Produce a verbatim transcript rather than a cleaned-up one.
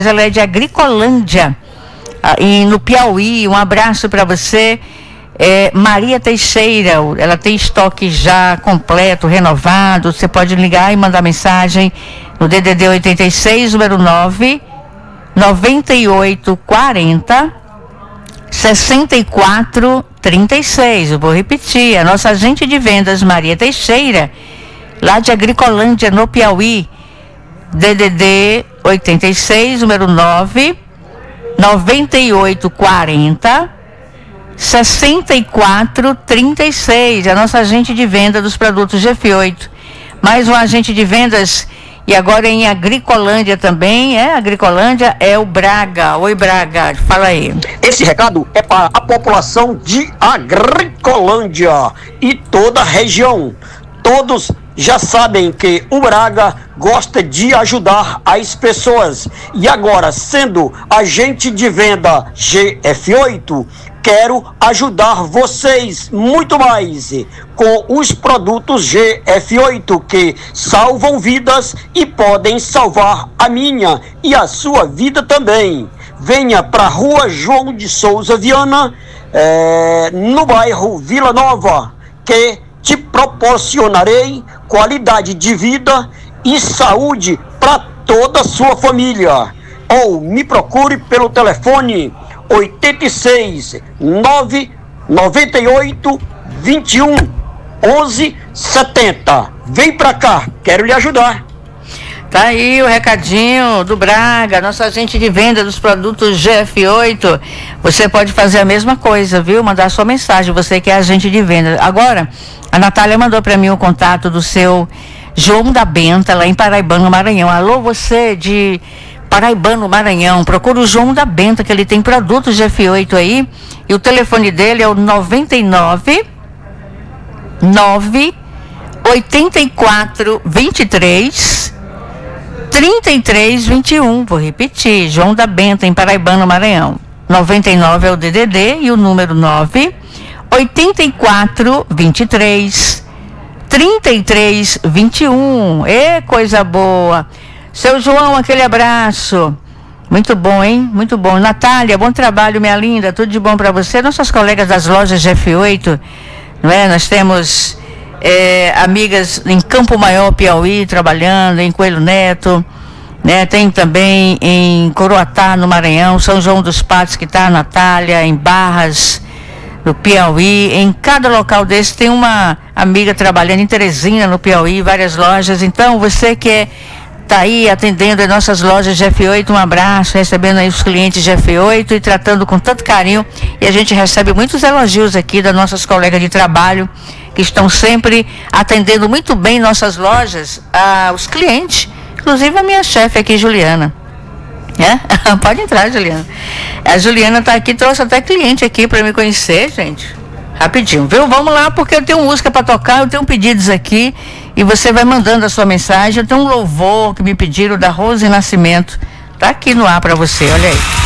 Ela é de Agricolândia, e no Piauí. Um abraço para você. É, Maria Teixeira, ela tem estoque já completo, renovado. Você pode ligar e mandar mensagem no D D D oitenta e seis, número nove, noventa e oito, quarenta, sessenta e quatro, trinta e seis. Eu vou repetir, a nossa agente de vendas Maria Teixeira, lá de Agricolândia, no Piauí. D D D oitenta e seis, número nove, noventa e oito, quarenta, sessenta e quatro, trinta e seis. A nossa agente de venda dos produtos G F oito. Mais um agente de vendas, e agora em Agricolândia também. É, Agricolândia é o Braga. Oi, Braga, fala aí. Esse recado é para a população de Agricolândia e toda a região. Todos já sabem que o Braga gosta de ajudar as pessoas. E agora, sendo agente de venda G F oito, quero ajudar vocês muito mais com os produtos G F oito, que salvam vidas e podem salvar a minha e a sua vida também. Venha para a Rua João de Souza Viana, é, no bairro Vila Nova, que te proporcionarei qualidade de vida e saúde para toda a sua família. Ou me procure pelo telefone oitenta e seis, nove, noventa e oito, vinte e um, onze, setenta. Vem pra cá, quero lhe ajudar. Tá aí o recadinho do Braga, nosso agente de venda dos produtos G F oito. Você pode fazer a mesma coisa, viu? Mandar sua mensagem, você que é agente de venda. Agora, a Natália mandou para mim o contato do seu João da Benta, lá em Paraibano, Maranhão. Alô, você de Paraibano, Maranhão, procura o João da Benta, que ele tem produtos G F oito aí, e o telefone dele é o noventa e nove, nove, oitenta e quatro, vinte e três, trinta e três, vinte e um. Vou repetir, João da Benta, em Paraibano, Maranhão. noventa e nove é o D D D e o número nove, oitenta e quatro, vinte e três, trinta e três, vinte e um. Ê, coisa boa. Seu João, aquele abraço. Muito bom, hein? Muito bom. Natália, bom trabalho, minha linda. Tudo de bom para você. Nossas colegas das lojas G F oito, não é? Nós temos é, amigas em Campo Maior, Piauí, trabalhando, em Coelho Neto, né? Tem também em Coroatá, no Maranhão, São João dos Patos, que está a Natália, em Barras, no Piauí. Em cada local desse tem uma amiga trabalhando, em Teresina, no Piauí, várias lojas. Então, você que é tá aí atendendo as nossas lojas G F oito, um abraço, recebendo aí os clientes G F oito e tratando com tanto carinho. E a gente recebe muitos elogios aqui das nossas colegas de trabalho, que estão sempre atendendo muito bem nossas lojas, ah, os clientes, inclusive a minha chefe aqui, Juliana. É? Pode entrar, Juliana. A Juliana tá aqui, trouxe até cliente aqui para me conhecer, gente. Rapidinho, viu? Vamos lá, porque eu tenho música para tocar, eu tenho pedidos aqui. E você vai mandando a sua mensagem. Eu tenho um louvor que me pediram, da Rose Nascimento. Tá aqui no ar para você, olha aí.